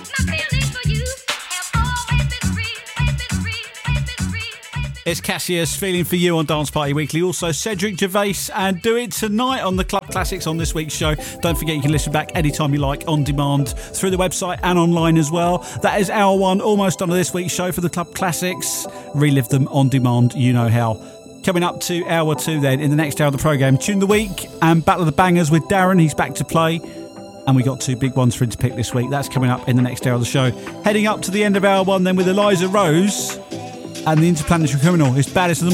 It's Cassius, Feeling For You on Dance Party Weekly. Also, Cedric Gervais and Do It Tonight on the Club Classics on this week's show. Don't forget you can listen back anytime you like on demand through the website and online as well. That is hour one, almost done of this week's show for the Club Classics. Relive them on demand, you know how. Coming up to hour two then, in the next hour of the programme, Tune the Week and Battle of the Bangers with Darren. He's back to play. And we got two big ones for him to pick this week. That's coming up in the next hour of the show. Heading up to the end of hour one then with Eliza Rose and the Interplanetary Criminal. It's Baddest of the